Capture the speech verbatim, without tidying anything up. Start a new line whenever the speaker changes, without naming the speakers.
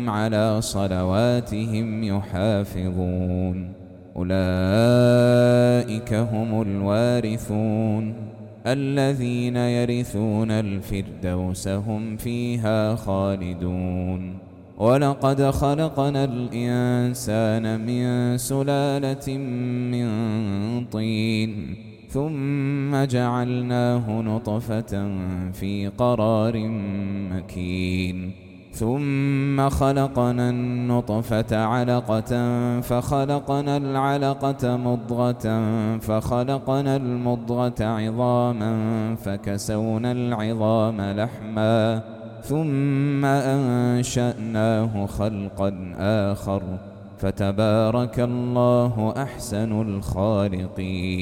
على صلواتهم يحافظون أولئك هم الوارثون الذين يرثون الفردوس هم فيها خالدون ولقد خلقنا الإنسان من سلالة من طين ثم جعلناه نطفة في قرار مكين ثم خلقنا النطفة علقة فخلقنا العلقة مضغة فخلقنا المضغة عظاما فكسونا العظام لحما ثم أنشأناه خلقا آخر فتبارك الله أحسن الخالقين.